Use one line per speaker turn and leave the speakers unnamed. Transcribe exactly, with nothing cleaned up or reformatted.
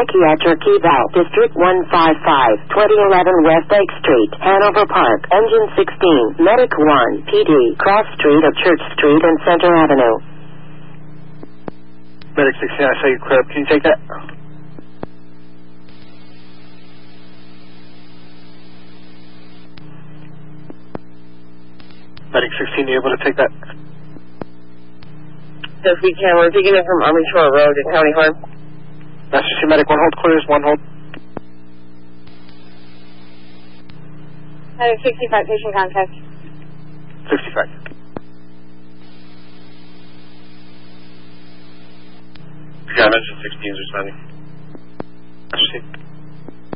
Psychiatric Eval, District one five five, twenty eleven West Lake Street, Hanover Park, Engine sixteen, Medic one, P D, Cross Street of Church Street and Center Avenue.
Medic sixteen, I saw you clear up. Can you take that? Medic sixteen, you able to take that?
Yes, we can. We're taking it from Army Shore Road to County Farm.
Master C Medic, one hold clears, one hold.
Medic sixty-five, patient contact.
sixty-five.
Yeah, Engine sixteen is responding.
Master C.